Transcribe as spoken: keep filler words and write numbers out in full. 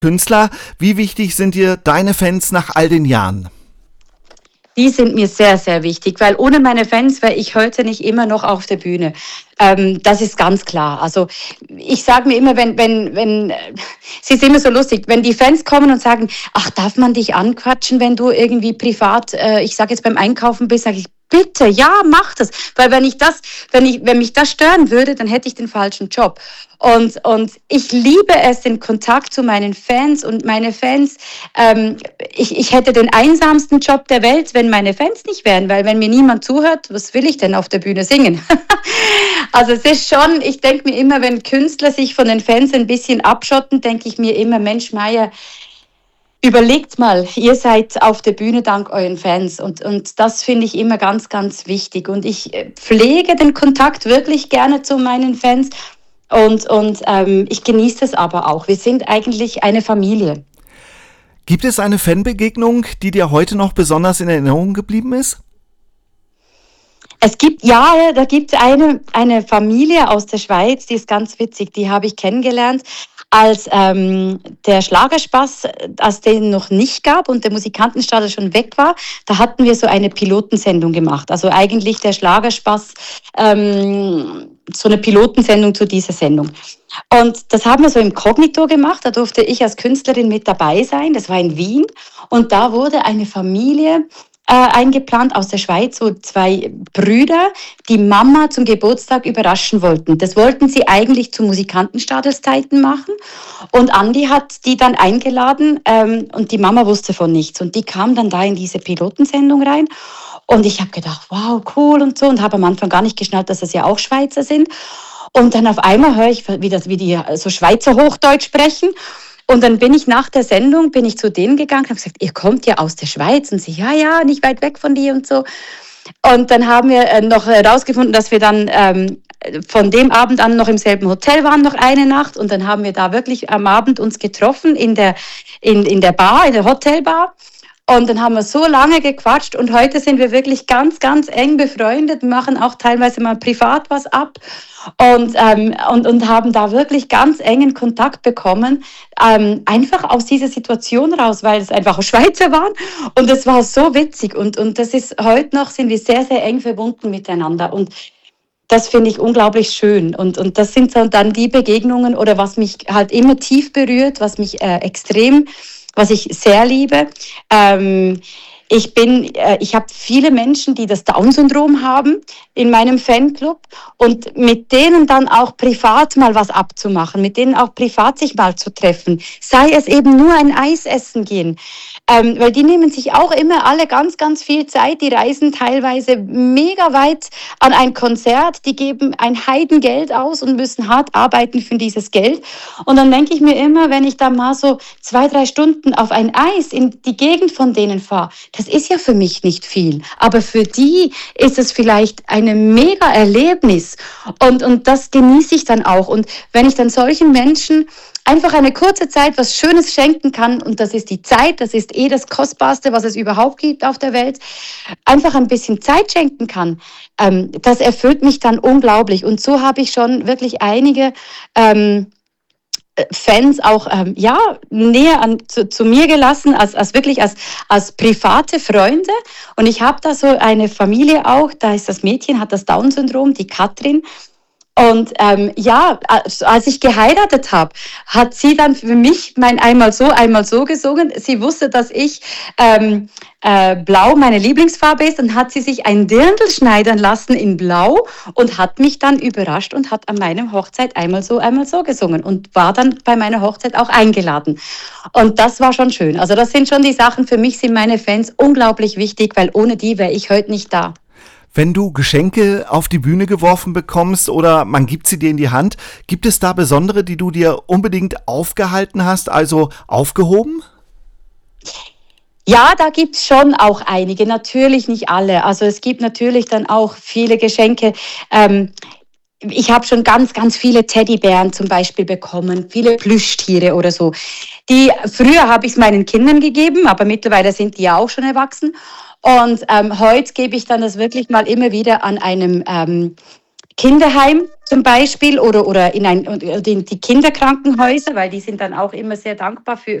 Künstler, wie wichtig sind dir deine Fans nach all den Jahren? Die sind mir sehr, sehr wichtig, weil ohne meine Fans wäre ich heute nicht immer noch auf der Bühne. Ähm, das ist ganz klar. Also ich sage mir immer, wenn, wenn, wenn, es ist immer so lustig, wenn die Fans kommen und sagen, ach, darf man dich anquatschen, wenn du irgendwie privat, äh, ich sage jetzt beim Einkaufen bist, sage ich, bitte, ja, mach das. Weil wenn ich das, wenn ich, wenn mich das stören würde, dann hätte ich den falschen Job. Und, und ich liebe es, den Kontakt zu meinen Fans und meine Fans, ähm, ich, ich hätte den einsamsten Job der Welt, wenn meine Fans nicht wären, weil wenn mir niemand zuhört, was will ich denn auf der Bühne singen? Also es ist schon, ich denke mir immer, wenn Künstler sich von den Fans ein bisschen abschotten, denke ich mir immer, Mensch, Meier, überlegt mal, ihr seid auf der Bühne dank euren Fans und, und das finde ich immer ganz, ganz wichtig. Und ich pflege den Kontakt wirklich gerne zu meinen Fans und, und ähm, ich genieße es aber auch. Wir sind eigentlich eine Familie. Gibt es eine Fanbegegnung, die dir heute noch besonders in Erinnerung geblieben ist? Es gibt, ja, da gibt es eine, eine Familie aus der Schweiz, die ist ganz witzig, die habe ich kennengelernt, als ähm, der Schlagerspaß, als den noch nicht gab und der Musikantenstadel schon weg war, da hatten wir so eine Pilotensendung gemacht. Also eigentlich der Schlagerspaß, ähm, so eine Pilotensendung zu dieser Sendung. Und das haben wir so im Kognito gemacht, da durfte ich als Künstlerin mit dabei sein, das war in Wien und da wurde eine Familie Äh, eingeplant aus der Schweiz, so zwei Brüder, die Mama zum Geburtstag überraschen wollten. Das wollten sie eigentlich zu Musikantenstadelszeiten machen und Andi hat die dann eingeladen ähm, und die Mama wusste von nichts und die kam dann da in diese Pilotensendung rein und ich habe gedacht, wow, cool und so und habe am Anfang gar nicht geschnallt, dass das ja auch Schweizer sind und dann auf einmal höre ich, wie, das, wie die so Schweizer Hochdeutsch sprechen. Und dann bin ich nach der Sendung, bin ich zu denen gegangen und habe gesagt, ihr kommt ja aus der Schweiz. Und sie, ja, ja, nicht weit weg von dir und so. Und dann haben wir noch herausgefunden, dass wir dann ähm, von dem Abend an noch im selben Hotel waren, noch eine Nacht. Und dann haben wir da wirklich am Abend uns getroffen in der, in, in der Bar, in der Hotelbar. Und dann haben wir so lange gequatscht und heute sind wir wirklich ganz, ganz eng befreundet, machen auch teilweise mal privat was ab und, ähm, und, und haben da wirklich ganz engen Kontakt bekommen, ähm, einfach aus dieser Situation raus, weil es einfach Schweizer waren und es war so witzig und, und das ist heute noch, sind wir sehr, sehr eng verbunden miteinander und das finde ich unglaublich schön und, und das sind so dann die Begegnungen oder was mich halt immer tief berührt, was mich äh, extrem was ich sehr liebe. Ähm, ich bin, äh, ich habe viele Menschen, die das Down-Syndrom haben in meinem Fanclub und mit denen dann auch privat mal was abzumachen, mit denen auch privat sich mal zu treffen, sei es eben nur ein Eis essen gehen, ähm, weil die nehmen sich auch immer alle ganz, ganz viel Zeit, die reisen teilweise mega weit an ein Konzert, die geben ein Heidengeld aus und müssen hart arbeiten für dieses Geld und dann denke ich mir immer, wenn ich da mal so zwei, drei Stunden auf ein Eis in die Gegend von denen fahre, das ist ja für mich nicht viel, aber für die ist es vielleicht ein mega Erlebnis und, und das genieße ich dann auch und wenn ich dann solchen Menschen einfach eine kurze Zeit was Schönes schenken kann und das ist die Zeit, das ist eh das Kostbarste, was es überhaupt gibt auf der Welt, einfach ein bisschen Zeit schenken kann, ähm, das erfüllt mich dann unglaublich und so habe ich schon wirklich einige ähm, Fans auch ähm, ja, näher an, zu, zu mir gelassen, als, als wirklich als, als private Freunde. Und ich habe da so eine Familie auch, da ist das Mädchen, hat das Down-Syndrom, die Katrin. Und ähm, ja, als ich geheiratet habe, hat sie dann für mich mein einmal so, einmal so gesungen. Sie wusste, dass ich ähm, äh, Blau meine Lieblingsfarbe ist und hat sie sich ein Dirndl schneidern lassen in Blau und hat mich dann überrascht und hat an meinem Hochzeit einmal so, einmal so gesungen und war dann bei meiner Hochzeit auch eingeladen. Und das war schon schön. Also das sind schon die Sachen, für mich sind meine Fans unglaublich wichtig, weil ohne die wäre ich heute nicht da. Wenn du Geschenke auf die Bühne geworfen bekommst oder man gibt sie dir in die Hand, gibt es da besondere, die du dir unbedingt aufgehalten hast, also aufgehoben? Ja, da gibt's schon auch einige, natürlich nicht alle. Also es gibt natürlich dann auch viele Geschenke. Ähm, ich habe schon ganz, ganz viele Teddybären zum Beispiel bekommen, viele Plüschtiere oder so. Die, früher habe ich es meinen Kindern gegeben, aber mittlerweile sind die ja auch schon erwachsen. Und ähm, heute gebe ich dann das wirklich mal immer wieder an einem ähm, Kinderheim zum Beispiel oder, oder in, ein, oder in die Kinderkrankenhäuser, weil die sind dann auch immer sehr dankbar für,